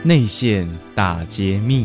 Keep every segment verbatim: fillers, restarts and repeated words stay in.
内线大揭秘。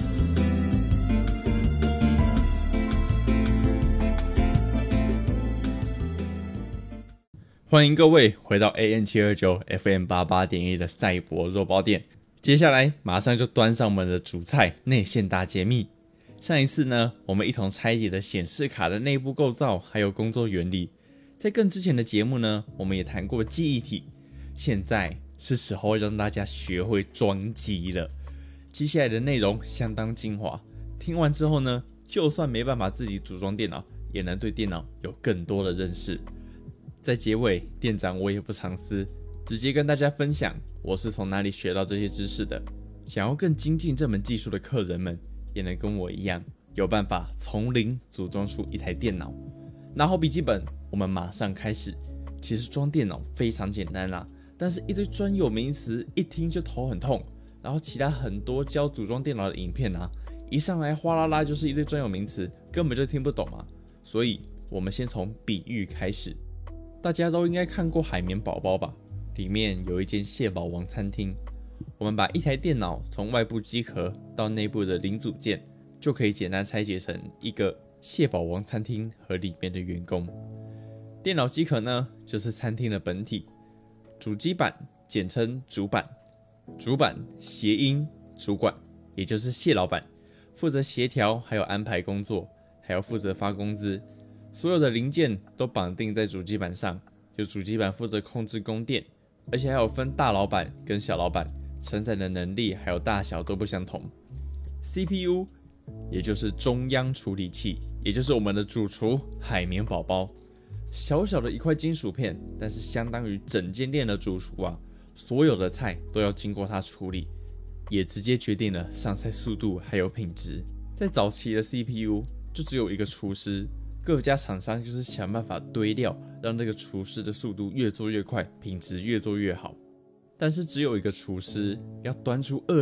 欢迎各位回到 A M 七二九 F M 八八点一 的赛博肉包店。接下来马上就端上我们的主菜内线大揭秘。上一次呢，我们一同拆解了显示卡的内部构造还有工作原理。在更之前的节目呢，我们也谈过记忆体。现在是时候让大家学会装机了。接下来的内容相当精华，听完之后呢，就算没办法自己组装电脑，也能对电脑有更多的认识。在结尾，店长我也不藏私，直接跟大家分享我是从哪里学到这些知识的。想要更精进这门技术的客人们，也能跟我一样有办法从零组装出一台电脑。拿好笔记本，我们马上开始。其实装电脑非常简单啦，但是一堆专有名词一听就头很痛，然后其他很多教组装电脑的影片啊，一上来哗啦啦就是一堆专有名词，根本就听不懂嘛。所以我们先从比喻开始。大家都应该看过海绵宝宝吧，里面有一间蟹堡王餐厅。我们把一台电脑从外部机壳到内部的零组件，就可以简单拆解成一个蟹堡王餐厅和里面的员工。电脑机壳呢，就是餐厅的本体。主机板简称主板，主板谐音主管，也就是蟹老板，负责协调还有安排工作，还要负责发工资。所有的零件都绑定在主机板上，由主机板负责控制供电，而且还有分大老板跟小老板，承载的能力还有大小都不相同。C P U 也就是中央处理器，也就是我们的主厨海绵宝宝。小小的一块金属片，但是相当于整间店的主厨啊，所有的菜都要经过他处理，也直接决定了上菜速度还有品质。在早期的 C P U 就只有一个厨师，各家厂商就是想办法堆料，让这个厨师的速度越做越快，品质越做越好。但是只有一个厨师要端出二